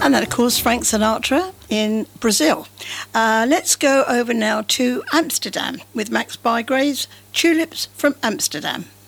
And then, of course, Frank Sinatra in Brazil. Let's go over now to Amsterdam with Max Bygrave's Tulips from Amsterdam.